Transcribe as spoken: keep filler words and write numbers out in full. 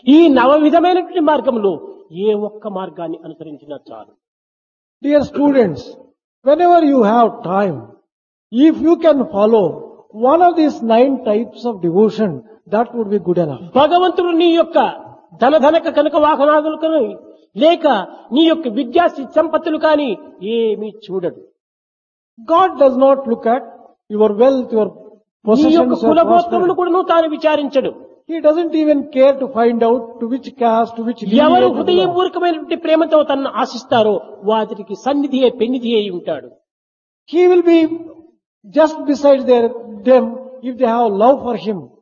ఈ నవ విధమైనటువంటి మార్గంలో ఏ ఒక్క మార్గాన్ని అనుసరించినా చాలు. Dear students, whenever you have time, if you can follow one of these nine types of devotion, that would be good enough. భగవంతుడు నీ యొక్క ధనధనక కనక వాహనాదులు కానీ లేక నీ యొక్క విద్యా సంపత్తులు కానీ ఏమీ చూడడు. God does not look at your wealth, your నీ యొక్క possessions, your కులగోత్రములు prosperity. కూడా తాను విచారించడు. He doesn't even care to find out to which caste, to which ఎవరు lineage you belong. హృదయపూర్వకమైనటువంటి ప్రేమతో తనను ఆశిస్తారో వాటికి సన్నిధి అయి పెన్నిధి అయి ఉంటాడు. He will be just beside their, them if they have love for him.